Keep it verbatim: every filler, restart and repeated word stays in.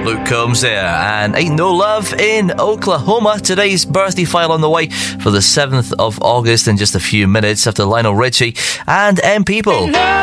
Luke Combs there, and Ain't No Love in Oklahoma. Today's birthday file on the way for the seventh of August in just a few minutes after Lionel Richie and M People.